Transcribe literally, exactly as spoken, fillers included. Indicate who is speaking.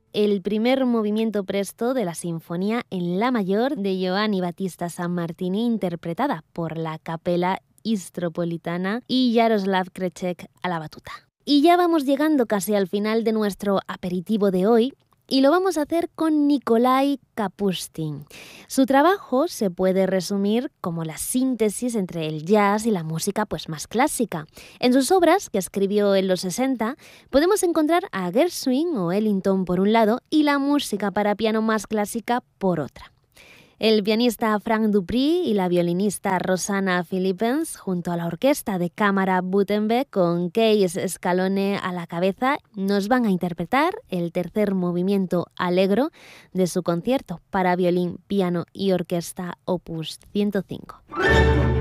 Speaker 1: el primer movimiento presto de la Sinfonía en La mayor de Giovanni Battista Sammartini, interpretada por la Capella Istropolitana y Jaroslav Krecek a la batuta. Y ya vamos llegando casi al final de nuestro aperitivo de hoy, y lo vamos a hacer con Nikolai Kapustin. Su trabajo se puede resumir como la síntesis entre el jazz y la música pues, más clásica. En sus obras, que escribió en los sesenta, podemos encontrar a Gershwin o Ellington por un lado y la música para piano más clásica por otra. El pianista Frank Dupri y la violinista Rosanna Philippens, junto a la orquesta de cámara Butenbeck con Kees Scalone a la cabeza, nos van a interpretar el tercer movimiento allegro de su concierto para violín, piano y orquesta opus ciento cinco.